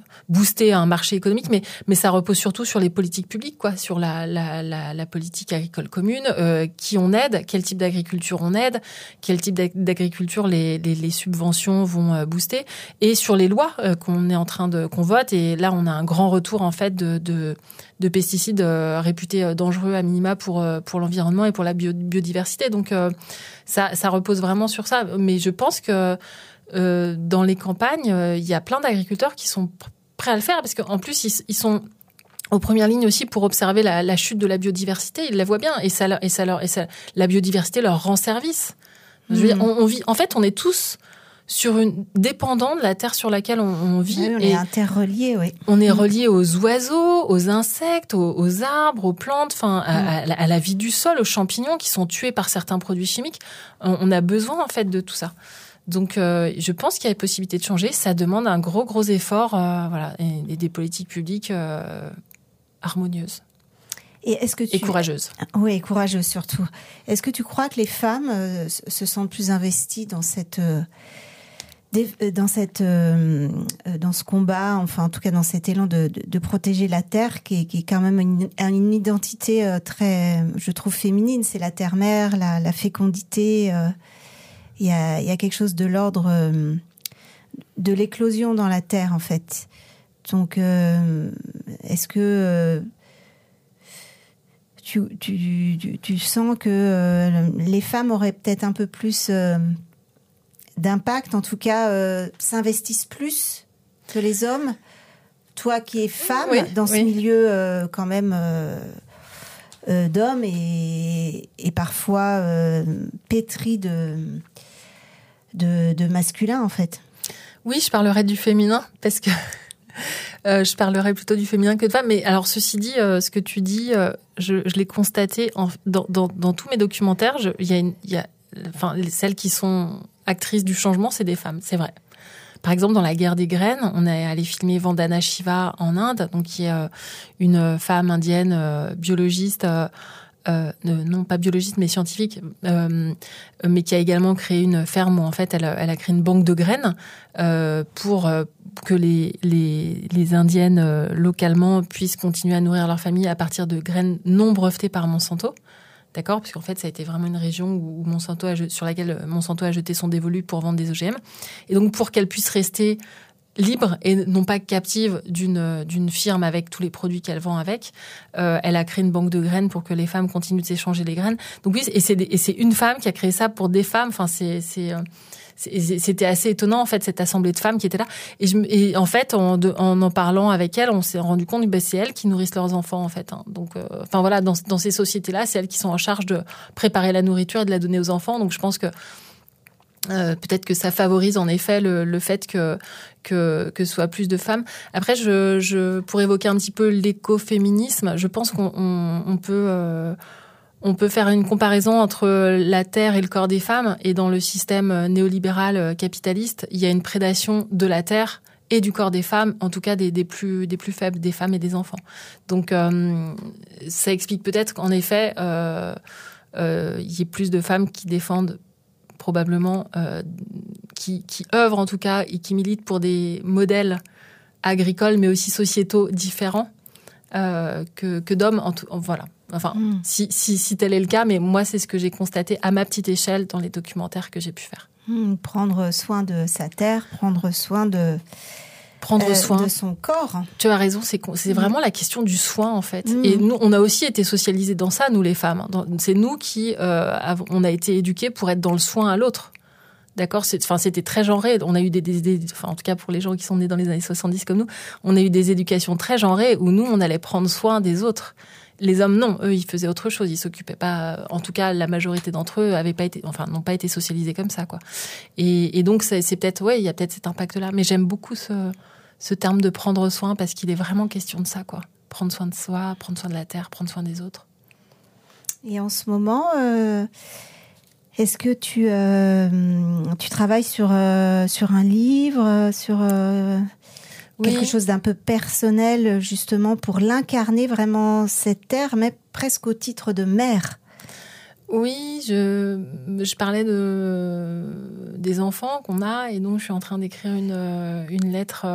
booster un marché économique, mais ça repose surtout sur les politiques publiques, quoi, sur la politique agricole commune, qui on aide, quel type d'agriculture on aide, quel type d'agriculture les subventions vont booster, et sur les lois qu'on vote. Et là, on a un grand retour en fait de pesticides réputés dangereux à minima pour l'environnement et pour la biodiversité. Donc ça repose vraiment sur ça. Mais je pense que dans les campagnes, il y a plein d'agriculteurs qui sont prêts à le faire, parce qu'en plus ils sont aux premières lignes aussi pour observer la chute de la biodiversité. Ils la voient bien, et la biodiversité leur rend service. Je veux dire, on vit. En fait, on est tous dépendants de la terre sur laquelle on vit. Oui, on est interreliés, oui. On est reliés aux oiseaux, aux insectes, aux arbres, aux plantes, enfin, à la vie du sol, aux champignons qui sont tués par certains produits chimiques. On a besoin, en fait, de tout ça. Donc, je pense qu'il y a possibilité de changer. Ça demande un gros effort, et des politiques publiques harmonieuses. Et courageuses. Oui, courageuses surtout. Est-ce que tu crois que les femmes se sentent plus investies dans ce combat, enfin en tout cas dans cet élan de protéger la terre, qui est quand même une identité très, je trouve, féminine. C'est la terre-mère, la fécondité. Il y a quelque chose de l'ordre de l'éclosion dans la terre, en fait. Donc, est-ce que tu sens que les femmes auraient peut-être un peu plus d'impact, en tout cas s'investissent plus que les hommes? Toi qui es femme, dans ce milieu quand même d'hommes et parfois pétri de masculin, en fait. Oui, je parlerai du féminin, parce que je parlerai plutôt du féminin que de femme. Mais alors, ceci dit, ce que tu dis, je l'ai constaté dans tous mes documentaires. Celles qui sont actrices du changement, c'est des femmes, c'est vrai. Par exemple, dans La guerre des graines, on est allé filmer Vandana Shiva en Inde, donc qui est une femme indienne biologiste, non pas biologiste mais scientifique, mais qui a également créé une ferme où en fait elle a créé une banque de graines pour que les Indiennes localement puissent continuer à nourrir leur famille à partir de graines non brevetées par Monsanto. D'accord, parce qu'en fait, ça a été vraiment une région où sur laquelle Monsanto a jeté son dévolu pour vendre des OGM. Et donc, pour qu'elle puisse rester libre et non pas captive d'une firme avec tous les produits qu'elle vend avec, elle a créé une banque de graines pour que les femmes continuent de s'échanger les graines. Donc oui, et c'est une femme qui a créé ça pour des femmes. Enfin, c'était assez étonnant, en fait, cette assemblée de femmes qui était là. Et en fait, en parlant avec elle, on s'est rendu compte que c'est elles qui nourrissent leurs enfants, en fait. Hein. Donc, voilà, dans ces sociétés-là, c'est elles qui sont en charge de préparer la nourriture et de la donner aux enfants. Donc, je pense que peut-être que ça favorise en effet le fait que ce soit plus de femmes. Après, pour évoquer un petit peu l'écoféminisme, je pense qu'on peut faire une comparaison entre la terre et le corps des femmes. Et dans le système néolibéral capitaliste, il y a une prédation de la terre et du corps des femmes, en tout cas des plus faibles, des femmes et des enfants. Donc, ça explique peut-être qu'en effet, il y ait plus de femmes qui défendent probablement, qui œuvrent en tout cas et qui militent pour des modèles agricoles, mais aussi sociétaux différents que d'hommes. Voilà. Enfin, si tel est le cas, mais moi, c'est ce que j'ai constaté à ma petite échelle dans les documentaires que j'ai pu faire. Prendre soin de sa terre, prendre soin de son corps. Tu as raison, c'est vraiment la question du soin, en fait. Et nous, on a aussi été socialisés dans ça, nous les femmes. C'est nous qui on a été éduqués pour être dans le soin à l'autre. D'accord, c'était très genré. On a eu en tout cas pour les gens qui sont nés dans les années 70 comme nous, on a eu des éducations très genrées où nous, on allait prendre soin des autres. Les hommes, non, eux, ils faisaient autre chose. Ils s'occupaient pas. En tout cas, la majorité d'entre eux n'ont pas été socialisés comme ça, quoi. Et donc, c'est peut-être, il y a peut-être cet impact-là. Mais j'aime beaucoup ce terme de prendre soin parce qu'il est vraiment question de ça, quoi. Prendre soin de soi, prendre soin de la terre, prendre soin des autres. Et en ce moment, est-ce que tu travailles sur un livre, sur quelque chose d'un peu personnel, justement, pour l'incarner vraiment cette terre, mais presque au titre de mère? Oui, je parlais des enfants qu'on a, et donc je suis en train d'écrire une lettre